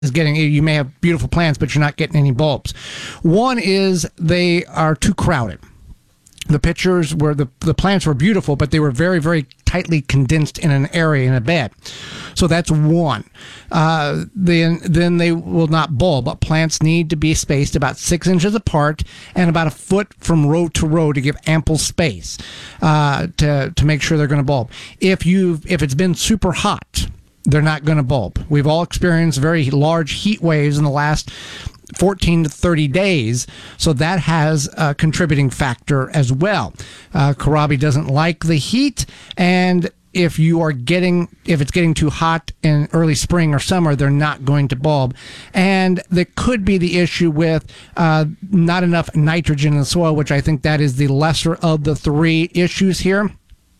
getting, you may have beautiful plants, but you're not getting any bulbs. One is they are too crowded. The pictures where the plants were beautiful, but they were very, very tightly condensed in an area, in a bed. So that's one. Then they will not bulb. But plants need to be spaced about 6 inches apart and about a foot from row to row to give ample space to make sure they're going to bulb. If it's been super hot, they're not going to bulb. We've all experienced very large heat waves in the last 14 to 30 days, so that has a contributing factor as well. Kohlrabi doesn't like the heat, and if it's getting too hot in early spring or summer, they're not going to bulb. And there could be the issue with not enough nitrogen in the soil, which I think that is the lesser of the three issues here.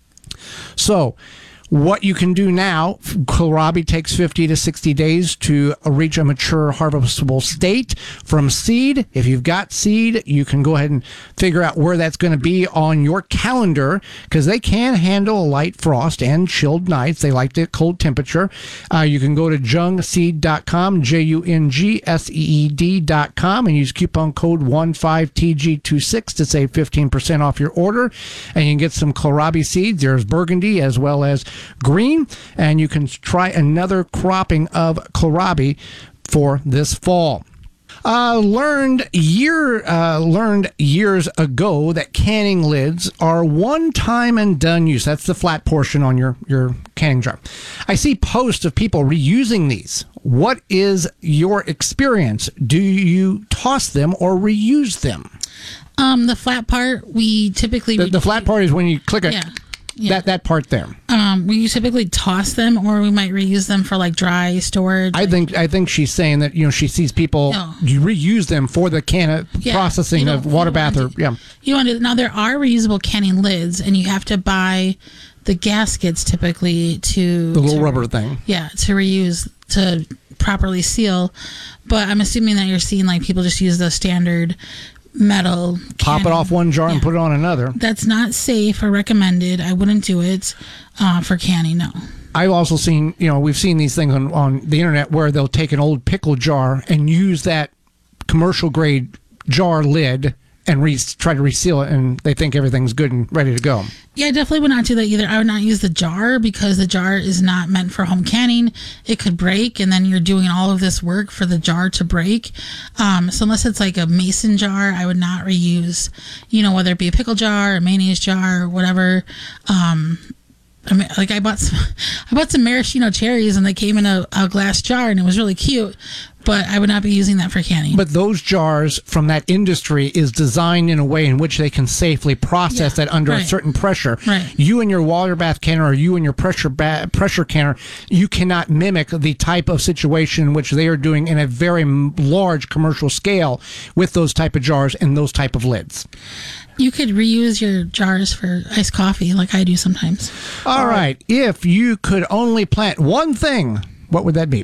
So what you can do now, kohlrabi takes 50 to 60 days to reach a mature harvestable state from seed. If you've got seed, you can go ahead and figure out where that's going to be on your calendar, because they can handle a light frost and chilled nights. They like the cold temperature. You can go to jungseed.com, JUNGSEED.com, and use coupon code 15TG26 to save 15% off your order. And you can get some kohlrabi seeds. There's burgundy as well as green, and you can try another cropping of kohlrabi for this fall. Learned years ago that canning lids are one time and done use. That's the flat portion on your canning jar. I see posts of people reusing these. What is your experience? Do you toss them or reuse them? The flat part, we typically... The flat part is when you click it. Yeah. Yeah. That part there. We typically toss them, or we might reuse them for like dry storage. I think she's saying that she sees people you reuse them for the processing of water bath or You want to now there are reusable canning lids, and you have to buy the gaskets typically to the little rubber thing. Yeah, to reuse to properly seal. But I'm assuming that you're seeing like people just use the standard metal pop it off one jar and put it on another. That's not safe or recommended. I wouldn't do it for canning. No. I've also seen, we've seen these things on the internet where they'll take an old pickle jar and use that commercial grade jar lid and try to reseal it, and they think everything's good and ready to go. Yeah, I definitely would not do that either. I would not use the jar, because the jar is not meant for home canning. It could break, and then you're doing all of this work for the jar to break. So unless it's like a mason jar, I would not reuse, whether it be a pickle jar, a mayonnaise jar, or whatever. I bought some maraschino cherries, and they came in a glass jar, and it was really cute. But I would not be using that for canning. But those jars from that industry is designed in a way in which they can safely process that under a certain pressure. Right. You and your water bath canner, or you and your pressure canner, you cannot mimic the type of situation in which they are doing in a very large commercial scale with those type of jars and those type of lids. You could reuse your jars for iced coffee like I do sometimes. All right. If you could only plant one thing, what would that be?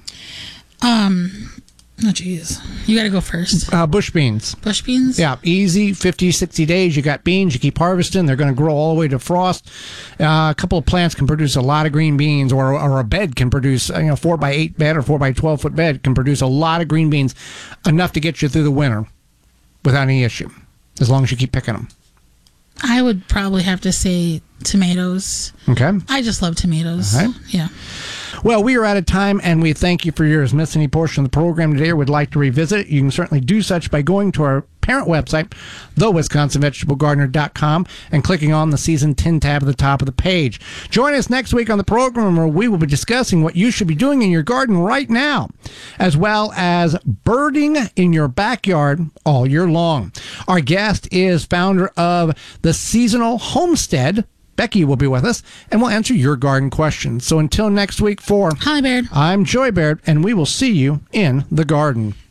Oh, geez. You got to go first. Bush beans. Bush beans? Yeah, easy, 50, 60 days. You got beans, you keep harvesting. They're going to grow all the way to frost. A couple of plants can produce a lot of green beans, or a bed can produce, 4x8 bed or 4x12 foot bed can produce a lot of green beans, enough to get you through the winter without any issue, as long as you keep picking them. I would probably have to say tomatoes. Okay. I just love tomatoes. All right. Yeah. Well, we are out of time, and we thank you for yours. Missed any portion of the program today or would like to revisit it, you can certainly do such by going to our parent website, thewisconsinvegetablegardener.com, and clicking on the Season 10 tab at the top of the page. Join us next week on the program, where we will be discussing what you should be doing in your garden right now, as well as birding in your backyard all year long. Our guest is founder of the Seasonal Homestead. Becky will be with us, and we'll answer your garden questions. So until next week, for Holly Baird, I'm Joy Baird, and we will see you in the garden.